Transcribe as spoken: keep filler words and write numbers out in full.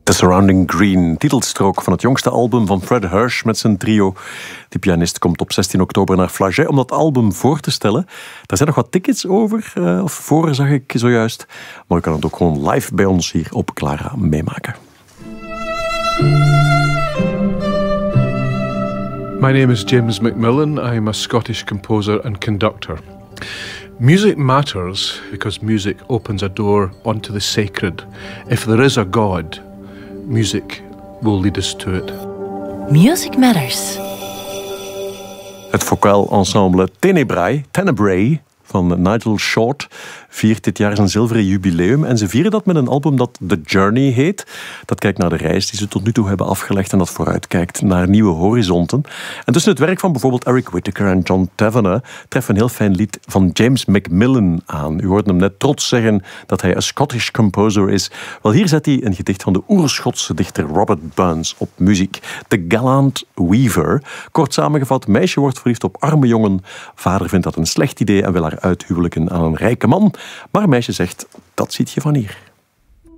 The Surrounding Green, titelstrook van het jongste album van Fred Hersch met zijn trio. Die pianist komt op zestien oktober naar Flagey om dat album voor te stellen. Daar zijn nog wat tickets over, uh, of voor zag ik zojuist. Maar u kan het ook gewoon live bij ons hier op Clara meemaken. My name is James Macmillan. I am a Scottish composer and conductor. Music matters because music opens a door onto the sacred. If there is a God, music will lead us to it. Music matters. Het vocaal ensemble Tenebrae, Tenebrae van Nigel Short viert dit jaar zijn zilveren jubileum. En ze vieren dat met een album dat The Journey heet. Dat kijkt naar de reis die ze tot nu toe hebben afgelegd en dat vooruitkijkt naar nieuwe horizonten. En tussen het werk van bijvoorbeeld Eric Whitacre en John Tavener treft een heel fijn lied van James Macmillan aan. U hoorde hem net trots zeggen dat hij een Scottish composer is. Wel, hier zet hij een gedicht van de oerschotse dichter Robert Burns op muziek. The Gallant Weaver. Kort samengevat, meisje wordt verliefd op arme jongen. Vader vindt dat een slecht idee en wil haar uithuwelijken aan een rijke man. Maar een meisje zegt, dat ziet je van hier.